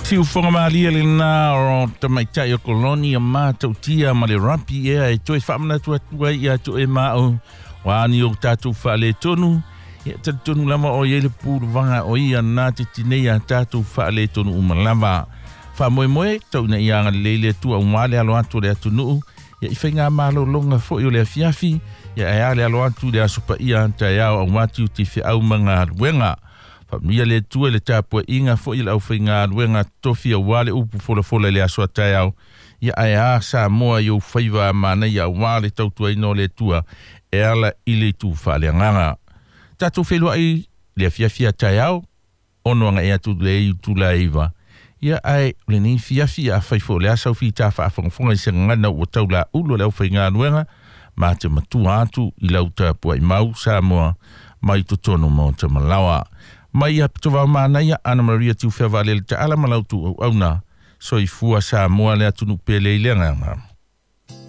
Fiu fonga malia le na o tamaitai o koloni a mātou tia ma le rapi ea e toi whamana tua ia to e mao wani o tātou whaale tonu ia tonu lama o iele pūru vanga o ia nā te tinei a tātou whaale tonu umalava wha moe tau na ianga leile tua umale alo atu le atu nuu ia i whainga malo longa fo i o le afiafi ia e ale alo atu le asopa ia anta iao au mati uti fi au mga ruenga Mia le tua le tapua inga fo i lau whainga ruenga tofi a wale upu fola le aswa tai au. Ia ai a sa moa i au whaiva mana i a wale tautua ino le tua e ala i le tu whale nganga. Tatu whelua i le fiafia tai au, onoanga e atu le i tu la iwa. Ia ai le ni fiafia a whaifo le asau fi ta whaafonga i se ngana ua tau la ulo le au whainga ruenga, ma te matua atu i lau tapua i mau sa moa mai to tono mo te malawa. Mai ap tova mana ia Ana Maria tiu fe vale te ala malautu au na so i fua sa moa le atunu pele ile nga.